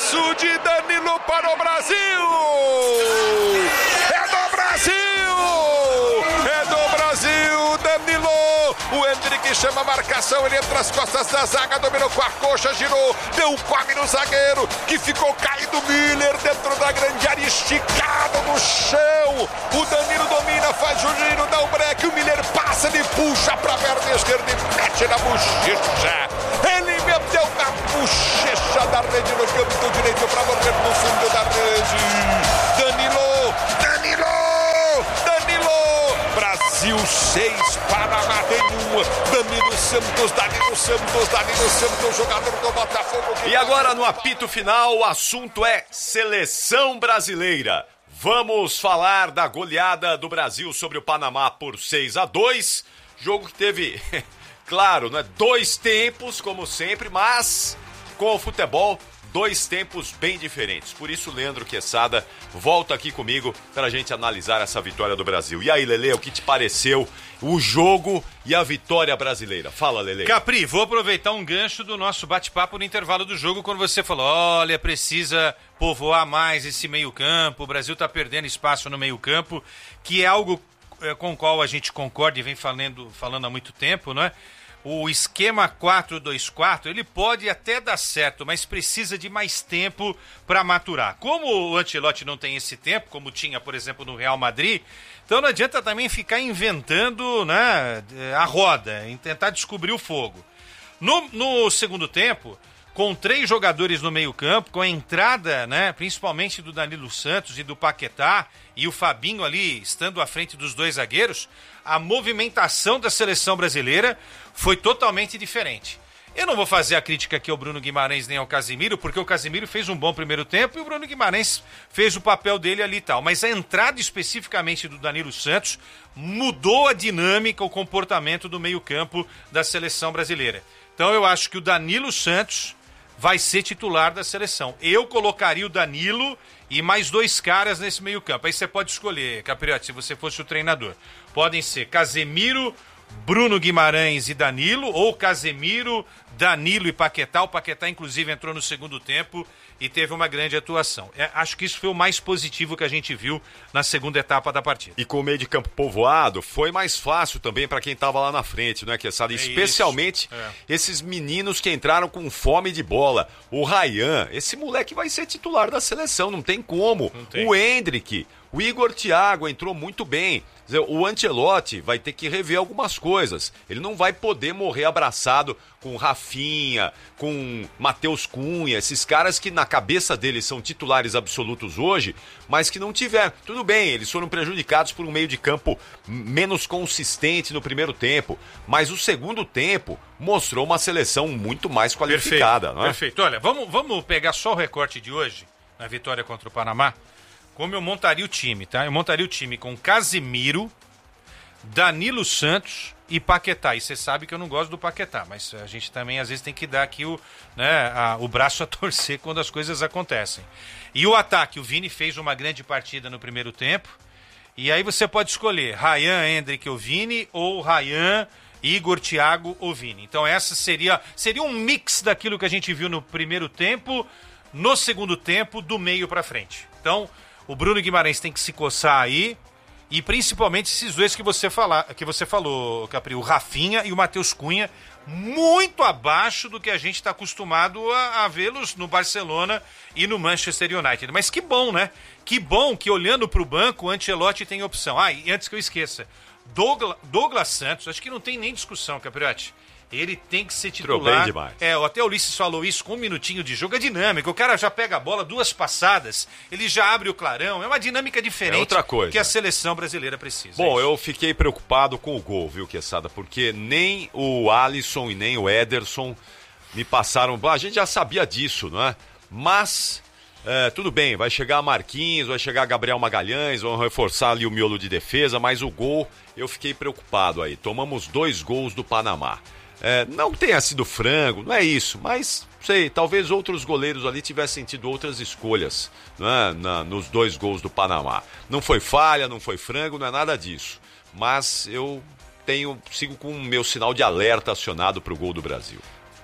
Golaço de Danilo para o Brasil! É do Brasil! É do Brasil, Danilo! O Hendrick chama a marcação, ele entra as costas da zaga, dominou com a coxa, girou, deu um come no zagueiro, que ficou caído. Miller dentro da grande área, esticado no chão. O Danilo domina, faz o giro, dá o break, o Miller passa, ele puxa pra perna esquerda e mete na bochecha. Ele meteu na bochecha da rede no canto direito pra morrer no fundo da rede. Danilo! Brasil 6, Panamá tem 1. Danilo Santos, jogador do Botafogo. E agora no apito final, o assunto é seleção brasileira. Vamos falar da goleada do Brasil sobre o Panamá por 6-2. Jogo que teve, claro, né, 2 tempos, como sempre, mas com o futebol, 2 tempos bem diferentes. Por isso, Leandro Quesada volta aqui comigo para a gente analisar essa vitória do Brasil. E aí, Lelê, o que te pareceu o jogo e a vitória brasileira? Fala, Lelê. Capri, vou aproveitar um gancho do nosso bate-papo no intervalo do jogo, quando você falou, olha, precisa povoar mais esse meio-campo, o Brasil está perdendo espaço no meio-campo, que é algo com o qual a gente concorda e vem falando há muito tempo, não é? O esquema 4-2-4, ele pode até dar certo, mas precisa de mais tempo para maturar. Como o Ancelotti não tem esse tempo, como tinha, por exemplo, no Real Madrid, então não adianta também ficar inventando, né, a roda, em tentar descobrir o fogo. No segundo tempo, com 3 jogadores no meio-campo, com a entrada, né, principalmente do Danilo Santos e do Paquetá, e o Fabinho ali estando à frente dos 2 zagueiros, a movimentação da seleção brasileira foi totalmente diferente. Eu não vou fazer a crítica aqui ao Bruno Guimarães nem ao Casemiro, porque o Casemiro fez um bom primeiro tempo e o Bruno Guimarães fez o papel dele ali e tal. Mas a entrada especificamente do Danilo Santos mudou a dinâmica, o comportamento do meio-campo da seleção brasileira. Então eu acho que o Danilo Santos vai ser titular da seleção. Eu colocaria o Danilo e mais 2 caras nesse meio-campo. Aí você pode escolher, Capriotti, se você fosse o treinador. Podem ser Casemiro, Bruno Guimarães e Danilo, ou Casemiro, Danilo e Paquetá. O Paquetá, inclusive, entrou no segundo tempo e teve uma grande atuação. Acho que isso foi o mais positivo que a gente viu na segunda etapa da partida. E com o meio de campo povoado, foi mais fácil também para quem estava lá na frente, não é, Quesada? Especialmente esses meninos que entraram com fome de bola. O Ryan, esse moleque vai ser titular da seleção, não tem como. Não tem. O Hendrick, o Igor Thiago entrou muito bem. O Ancelotti vai ter que rever algumas coisas. Ele não vai poder morrer abraçado com Rafinha, com Matheus Cunha, esses caras que na cabeça deles são titulares absolutos hoje, mas que não tiveram. Tudo bem, eles foram prejudicados por um meio de campo menos consistente no primeiro tempo, mas o segundo tempo mostrou uma seleção muito mais qualificada. Perfeito, não é? Perfeito. Olha, vamos pegar só o recorte de hoje, na vitória contra o Panamá. Como eu montaria o time, tá? Eu montaria o time com Casemiro, Danilo Santos e Paquetá. E você sabe que eu não gosto do Paquetá, mas a gente também às vezes tem que dar aqui o braço a torcer quando as coisas acontecem. E o ataque, o Vini fez uma grande partida no primeiro tempo. E aí você pode escolher Ryan, Hendrick ou Vini, ou Ryan, Igor, Thiago ou Vini. Então essa seria um mix daquilo que a gente viu no primeiro tempo, no segundo tempo, do meio para frente. Então o Bruno Guimarães tem que se coçar aí, e principalmente esses 2 que você falou, Capri, o Rafinha e o Matheus Cunha, muito abaixo do que a gente está acostumado a vê-los no Barcelona e no Manchester United. Mas que bom, né? Que bom que, olhando para o banco, o Ancelotti tem opção. E antes que eu esqueça, Douglas Santos, acho que não tem nem discussão, Capriotti. Ele tem que ser titular. Bem demais. Até o Ulisses falou isso com 1 minutinho de jogo. É dinâmica. O cara já pega a bola, 2 passadas, ele já abre o clarão. É uma dinâmica diferente outra coisa que a seleção brasileira precisa. Bom, eu fiquei preocupado com o gol, viu, Quesada? Porque nem o Alisson e nem o Ederson me passaram... A gente já sabia disso, não é? Mas... tudo bem, vai chegar Marquinhos, vai chegar Gabriel Magalhães, vão reforçar ali o miolo de defesa, mas o gol, eu fiquei preocupado aí. Tomamos 2 gols do Panamá. Não tenha sido frango, não é isso, mas, sei, talvez outros goleiros ali tivessem tido outras escolhas, né, nos 2 gols do Panamá. Não foi falha, não foi frango, não é nada disso. Mas eu sigo com o meu sinal de alerta acionado para o gol do Brasil.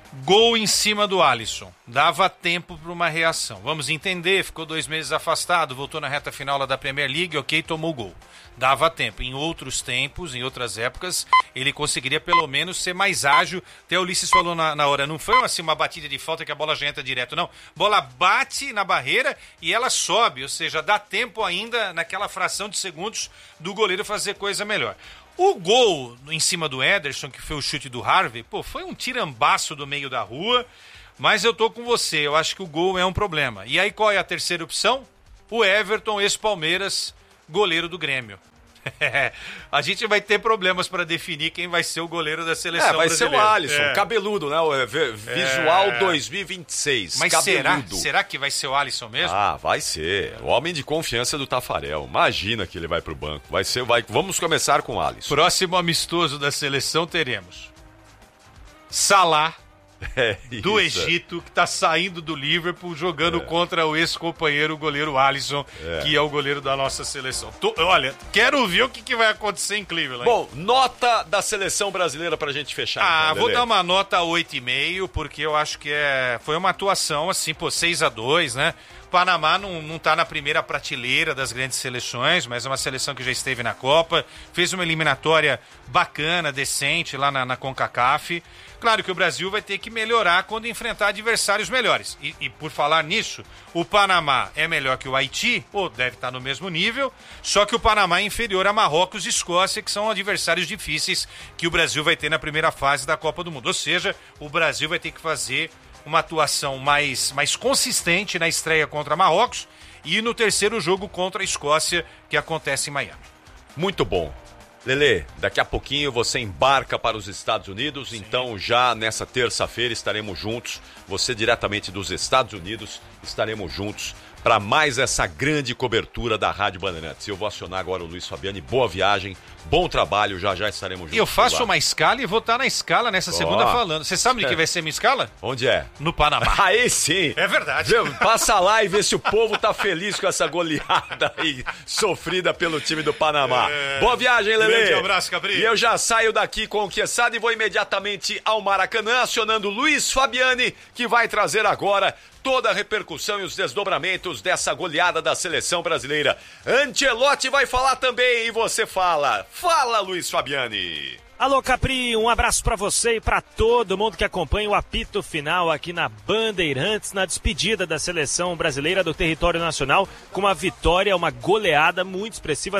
Gol em cima do Alisson. Dava tempo para uma reação. Vamos entender, ficou 2 meses afastado, voltou na reta final lá da Premier League, ok, tomou gol. Dava tempo. Em outros tempos, em outras épocas, ele conseguiria pelo menos ser mais ágil. Até o Ulisses falou na hora, não foi assim uma batida de falta que a bola já entra direto, não. Bola bate na barreira e ela sobe, ou seja, dá tempo ainda naquela fração de segundos do goleiro fazer coisa melhor. O gol em cima do Ederson, que foi o chute do Harvey, foi um tirambaço do meio da rua, mas eu tô com você, eu acho que o gol é um problema. E aí qual é a terceira opção? O Everton, ex-Palmeiras, goleiro do Grêmio. A gente vai ter problemas para definir quem vai ser o goleiro da seleção brasileira. Vai ser o Alisson, cabeludo, né? O Visual 2026, mas cabeludo. Será que vai ser o Alisson mesmo? Ah, vai ser. O homem de confiança do Tafarel. Imagina que ele vai pro banco. Vamos começar com o Alisson. Próximo amistoso da seleção teremos Salah, do Egito, que está saindo do Liverpool, jogando contra o ex-companheiro, o goleiro Alisson, que é o goleiro da nossa seleção. Olha, quero ver o que vai acontecer em Cleveland. Bom, nota da seleção brasileira pra gente fechar. Vou dar uma nota 8,5, porque eu acho que foi uma atuação assim, 6-2, né? O Panamá não tá na primeira prateleira das grandes seleções, mas é uma seleção que já esteve na Copa, fez uma eliminatória bacana, decente lá na CONCACAF. Claro que o Brasil vai ter que melhorar quando enfrentar adversários melhores. E por falar nisso, o Panamá é melhor que o Haiti, ou deve estar no mesmo nível, só que o Panamá é inferior a Marrocos e Escócia, que são adversários difíceis que o Brasil vai ter na primeira fase da Copa do Mundo. Ou seja, o Brasil vai ter que fazer uma atuação mais consistente na estreia contra Marrocos e no terceiro jogo contra a Escócia, que acontece em Miami. Muito bom. Lelê, daqui a pouquinho você embarca para os Estados Unidos, sim. Então já nessa terça-feira estaremos juntos, você diretamente dos Estados Unidos, estaremos juntos para mais essa grande cobertura da Rádio Bandeirantes. Eu vou acionar agora o Luiz Fabiani, boa viagem, bom trabalho, já estaremos juntos. E eu faço uma escala e vou estar na escala nessa segunda falando. Você sabe de que vai ser minha escala? Onde é? No Panamá. Aí sim. É verdade. Passa lá e vê se o povo tá feliz com essa goleada aí sofrida pelo time do Panamá. Boa viagem, Lelê. Grande abraço, Cabrinho. E eu já saio daqui com o Quesada e vou imediatamente ao Maracanã, acionando o Luiz Fabiani, que vai trazer agora toda a repercussão e os desdobramentos dessa goleada da seleção brasileira. Ancelotti vai falar também e você fala. Fala, Luiz Fabiani. Alô, Capri, um abraço pra você e pra todo mundo que acompanha o apito final aqui na Bandeirantes, na despedida da seleção brasileira do território nacional, com uma vitória, uma goleada muito expressiva,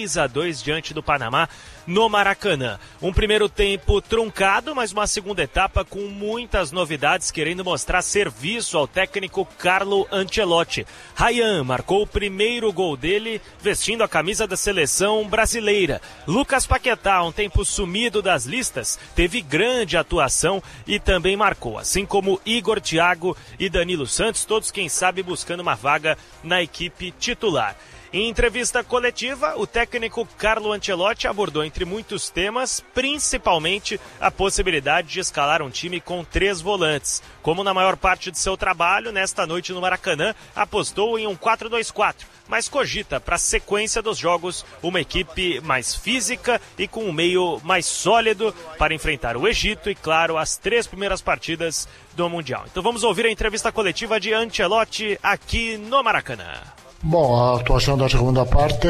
6-2 diante do Panamá no Maracanã. Um primeiro tempo truncado, mas uma segunda etapa com muitas novidades, querendo mostrar serviço ao técnico Carlo Ancelotti. Ryan marcou o primeiro gol dele, vestindo a camisa da seleção brasileira. Lucas Paquetá, um tempo sumido das listas, teve grande atuação e também marcou, assim como Igor Thiago e Danilo Santos, todos quem sabe buscando uma vaga na equipe titular. Em entrevista coletiva, o técnico Carlo Ancelotti abordou entre muitos temas, principalmente a possibilidade de escalar um time com 3 volantes. Como na maior parte de seu trabalho, nesta noite no Maracanã, apostou em um 4-2-4, mas cogita para a sequência dos jogos uma equipe mais física e com um meio mais sólido para enfrentar o Egito e, claro, as 3 primeiras partidas do Mundial. Então vamos ouvir a entrevista coletiva de Ancelotti aqui no Maracanã. Bom, a atuação da segunda parte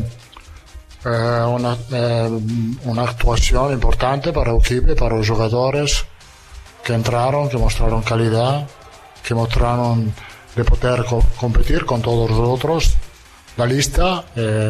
é uma atuação importante para o equipe, para os jogadores que entraram, que mostraram qualidade, que mostraram de poder competir com todos os outros da lista,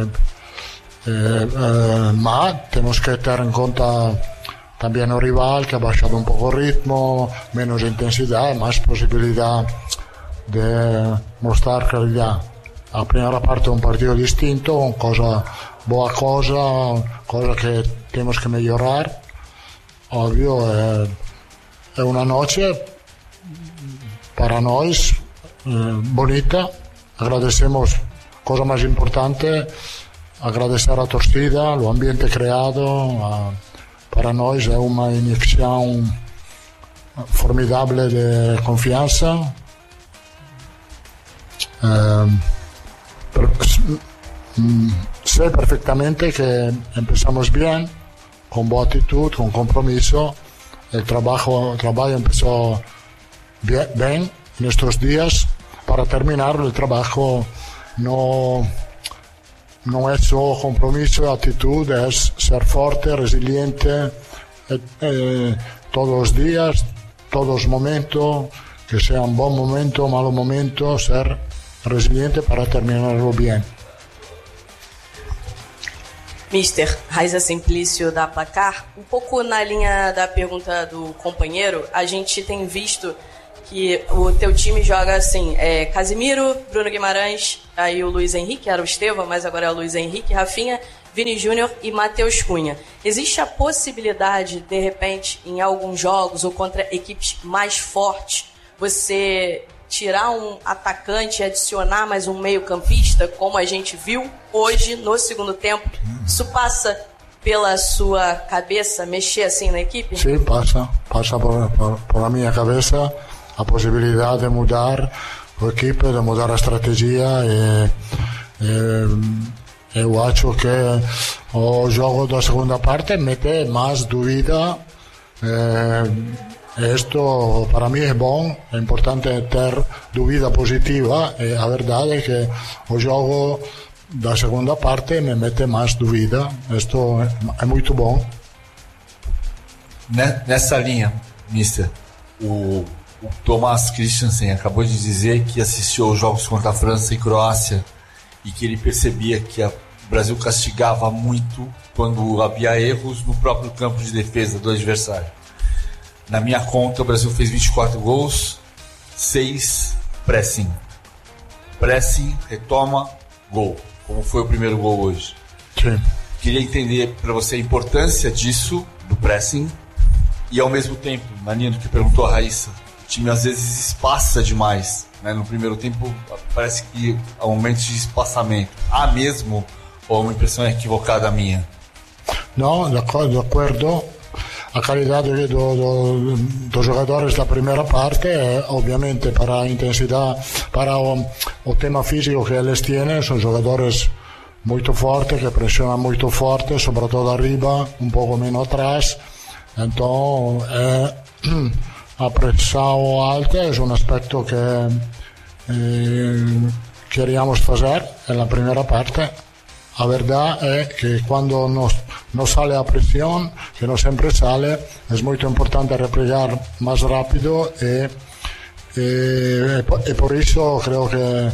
mas temos que ter em conta também o rival, que ha baixado um pouco o ritmo, menos intensidade, mais possibilidade de mostrar qualidade. A primeira parte é um partido distinto, boa coisa que temos que melhorar. Óbvio, é uma noite para nós bonita. Agradecemos, coisa mais importante, agradecer a torcida, o ambiente criado. Para nós é uma injeção formidável de confiança. Sei perfeitamente que empezamos bien, con boa atitude, con compromiso, el trabajo empezó bien en estos días. Para terminarlo, el trabajo no es solo compromiso y actitud, es ser fuerte, resiliente todos los días, todos los momentos, que sea un buen momento, un malo momento, ser resiliente para terminarlo bien. Mister, Raiza Simplício da Placar, um pouco na linha da pergunta do companheiro, a gente tem visto que o teu time joga assim, Casimiro, Bruno Guimarães, aí o Luiz Henrique, era o Estevão, mas agora é o Luiz Henrique, Rafinha, Vini Júnior e Matheus Cunha. Existe a possibilidade, de repente, em alguns jogos ou contra equipes mais fortes, você tirar um atacante e adicionar mais um meio-campista, como a gente viu hoje no segundo tempo? Isso passa pela sua cabeça, mexer assim na equipe? Sí, pasa por la minha cabeça a possibilidade de mudar a equipe, de mudar a estratégia eu acho que o jogo da segunda parte mete mais dúvida. Esto para mí es bom, é importante ter dúvida positiva, e a verdade é que o jogo da segunda parte me mete mais dúvida. Isto é muito bom. Nessa linha, mister, o Thomas Christensen acabou de dizer que assistiu os jogos contra a França e Croácia e que ele percebia que o Brasil castigava muito quando havia erros no próprio campo de defesa do adversário. Na minha conta, o Brasil fez 24 gols, 6 pressing. Pressing, retoma, gol. Como foi o primeiro gol hoje. Sim. Queria entender para você a importância disso, do pressing, e ao mesmo tempo, na linha do que perguntou a Raíssa, o time às vezes espaça demais, né? No primeiro tempo parece que há momentos de espaçamento. Há mesmo, ou uma impressão equivocada minha? Não, de acordo. A qualidade dos jogadores da primeira parte é, obviamente, para a intensidade, para o tema físico que eles têm, são jogadores muito fortes, que pressionam muito forte, sobretudo arriba, um pouco menos atrás. Então, a pressão alta é um aspecto que queríamos fazer na primeira parte. La verdad es que cuando no sale a presión, que no siempre sale, es muy importante replegar más rápido y por eso creo que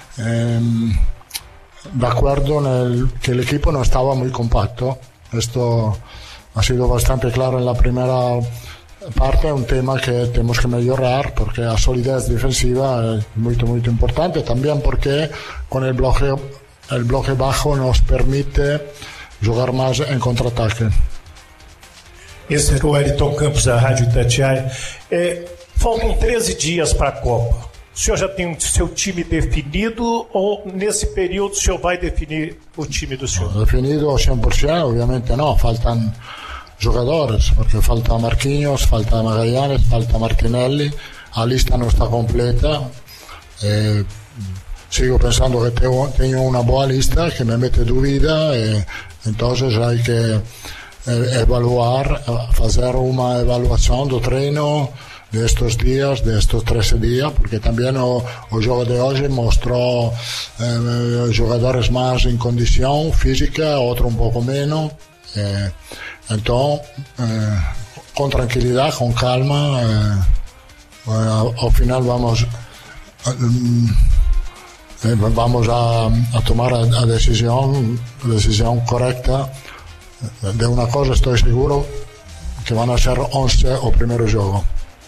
de acuerdo que el equipo no estaba muy compacto. Esto ha sido bastante claro en la primera parte, un tema que tenemos que mejorar porque la solidez defensiva es muy importante, también porque con el bloque bajo nos permite jogar mais em contra-ataque. Esse é o Wellington Campos da Rádio Itatiaia. Faltam 13 dias para a Copa. O senhor já tem o seu time definido ou nesse período o senhor vai definir o time do senhor? Definido 100%, obviamente não. Faltam jogadores, porque falta Marquinhos, falta Magallanes, falta Martinelli. A lista não está completa. Sigo pensando que tengo una buena lista que me mete dúvida, entonces hay que evaluar, hacer una evaluación del treino de estos días, de estos 13 días, porque también el juego de hoy mostró jugadores más en condición física, otro un poco menos, entonces con tranquilidad, con calma, al final vamos a tomar la decisión correcta. De una cosa estoy seguro, que van a ser 11 o primeiro jogo.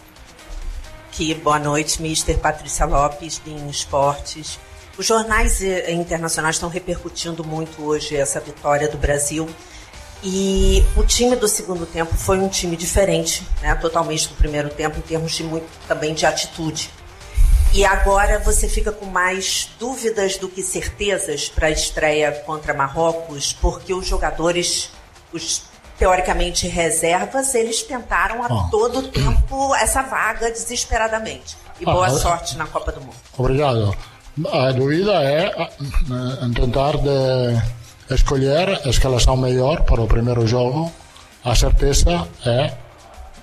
Boa noite, Mister Patrícia Lopes, em Esportes. Os jornais internacionais estão repercutindo muito hoje essa vitória do Brasil. E o time do segundo tempo foi um time diferente, né, totalmente do primeiro tempo, em termos de também de atitude. E agora você fica com mais dúvidas do que certezas para a estreia contra Marrocos, porque os jogadores, os teoricamente reservas, eles tentaram a todo tempo essa vaga desesperadamente. E boa sorte na Copa do Mundo. Obrigado. A dúvida é tentar de escolher a escalação melhor para o primeiro jogo. A certeza é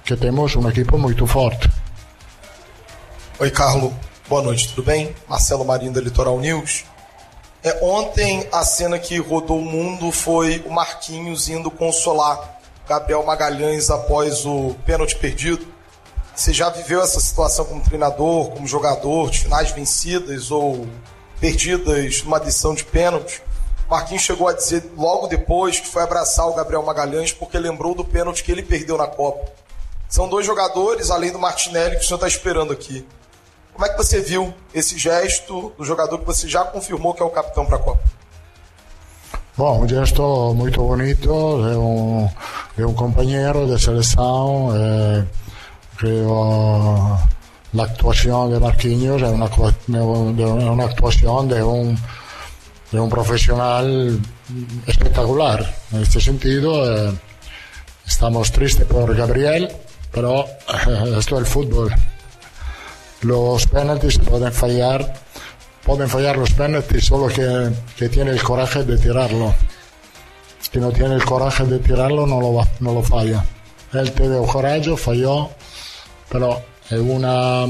que temos uma equipe muito forte. Oi, Carlo. Boa noite, tudo bem? Marcelo Marinho, da Litoral News. Ontem, a cena que rodou o mundo foi o Marquinhos indo consolar Gabriel Magalhães após o pênalti perdido. Você já viveu essa situação como treinador, como jogador, de finais vencidas ou perdidas numa decisão de pênalti? Marquinhos chegou a dizer logo depois que foi abraçar o Gabriel Magalhães porque lembrou do pênalti que ele perdeu na Copa. São 2 jogadores, além do Martinelli, que o senhor está esperando aqui. Como é que você viu esse gesto do jogador que você já confirmou que é o capitão para a Copa? Bom, un gesto muito bonito de un compañero de selección. Creo la actuación de Marquinhos es una actuación de un profesional espectacular. En este sentido, estamos tristes por Gabriel, pero esto es el fútbol. Los penaltis pueden fallar los penaltis, solo que tiene el coraje de tirarlo. Si no tiene el coraje de tirarlo, no lo falla. Él tuvo coraggio, falló, pero es una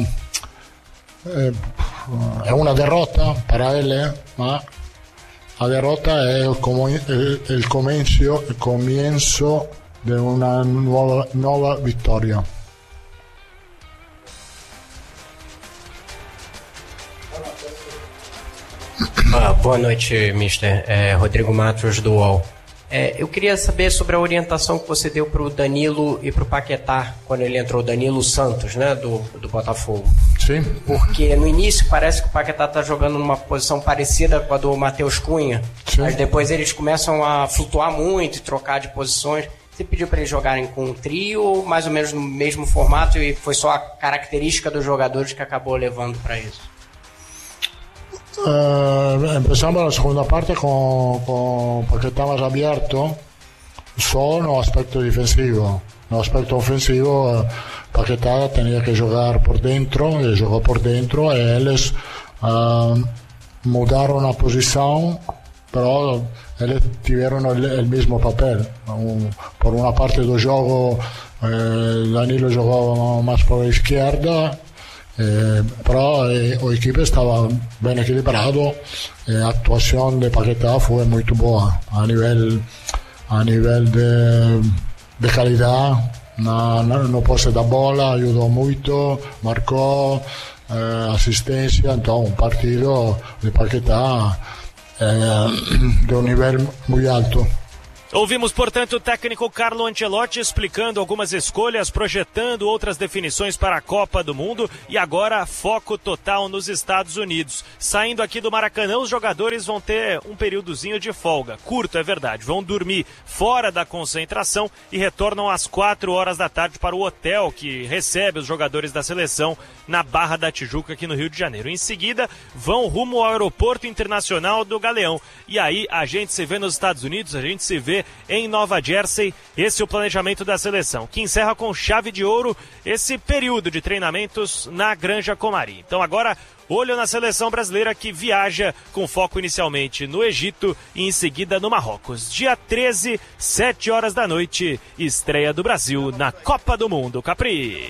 derrota para él, ma la derrota es el comienzo de una nuova vittoria. Boa noite, mister. Rodrigo Matos, do UOL. Eu queria saber sobre a orientação que você deu para o Danilo e para o Paquetá, quando ele entrou, Danilo Santos, né, do Botafogo. Sim. Porque no início parece que o Paquetá está jogando numa posição parecida com a do Matheus Cunha, sim, mas depois eles começam a flutuar muito e trocar de posições. Você pediu para eles jogarem com um trio, mais ou menos no mesmo formato, e foi só a característica dos jogadores que acabou levando para isso? Empezamos la segunda parte con Paquetá más abierto, solo no aspecto defensivo. No aspecto ofensivo, Paquetá tenía que jugar por dentro, y jugó por dentro, y ellos mudaron la posición, pero ellos tuvieron el mismo papel. Por una parte del juego, Danilo jugó más por la izquierda, però l'equipe estava ben equilibrado. La actuación de Paquetá fue muy buena a nivel de calidad. No pose da bola, ayudó mucho, marcó, asistencia. Entonces un partido de Paquetá de un nivel muy alto. Ouvimos, portanto, o técnico Carlo Ancelotti explicando algumas escolhas, projetando outras definições para a Copa do Mundo e agora foco total nos Estados Unidos. Saindo aqui do Maracanã, os jogadores vão ter um períodozinho de folga. Curto, é verdade. Vão dormir fora da concentração e retornam às 4 horas da tarde para o hotel que recebe os jogadores da seleção na Barra da Tijuca, aqui no Rio de Janeiro. Em seguida, vão rumo ao Aeroporto Internacional do Galeão. E aí, a gente se vê nos Estados Unidos, a gente se vê em Nova Jersey. Esse é o planejamento da seleção, que encerra com chave de ouro esse período de treinamentos na Granja Comari. Então agora, olho na seleção brasileira, que viaja com foco inicialmente no Egito e em seguida no Marrocos. Dia 13, 7 horas da noite, estreia do Brasil na Copa do Mundo. Capri.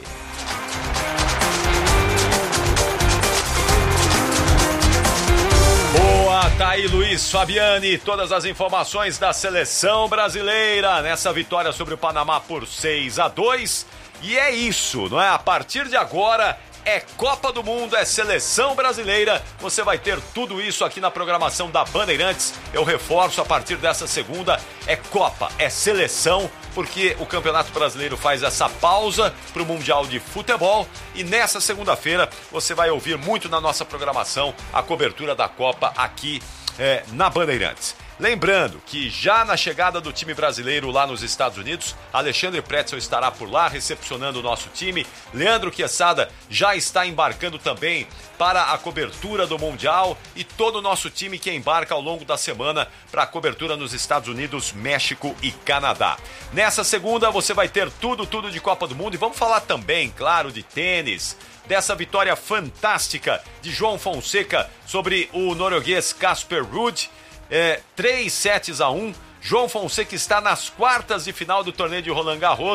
Boa, tá aí Luiz Fabiani, todas as informações da seleção brasileira nessa vitória sobre o Panamá por 6-2. E é isso, não é? A partir de agora é Copa do Mundo, é seleção brasileira. Você vai ter tudo isso aqui na programação da Bandeirantes. Eu reforço, a partir dessa segunda é Copa, é seleção, porque o Campeonato Brasileiro faz essa pausa para o Mundial de Futebol. E nessa segunda-feira você vai ouvir muito na nossa programação a cobertura da Copa aqui na Bandeirantes. Lembrando que já na chegada do time brasileiro lá nos Estados Unidos, Alexandre Pretzel estará por lá recepcionando o nosso time. Leandro Quesada já está embarcando também para a cobertura do Mundial e todo o nosso time que embarca ao longo da semana para a cobertura nos Estados Unidos, México e Canadá. Nessa segunda você vai ter tudo de Copa do Mundo e vamos falar também, claro, de tênis, dessa vitória fantástica de João Fonseca sobre o norueguês Casper Ruud. 3-1. João Fonseca está nas quartas de final do torneio de Roland Garros.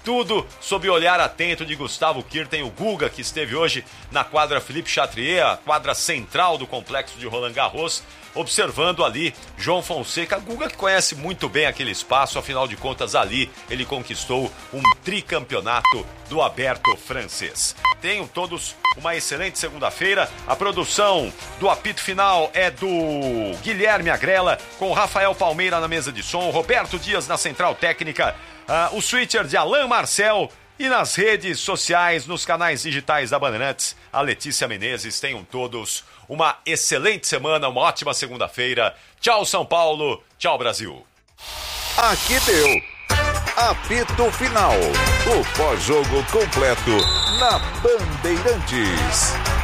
Tudo sob o olhar atento de Gustavo Kirten, o Guga, que esteve hoje na quadra Philippe Chatrier, a quadra central do complexo de Roland Garros, observando ali João Fonseca. Guga que conhece muito bem aquele espaço, afinal de contas ali ele conquistou um tricampeonato do Aberto francês. Tenham todos uma excelente segunda-feira. A produção do apito final é do Guilherme Agrela, com Rafael Palmeira na mesa de som, Roberto Dias na central técnica, o switcher de Alain Marcel, e nas redes sociais, nos canais digitais da Bandeirantes, a Letícia Menezes. Tenham todos uma excelente semana, uma ótima segunda-feira. Tchau, São Paulo. Tchau, Brasil. Aqui deu. Apito final. O pós-jogo completo na Bandeirantes.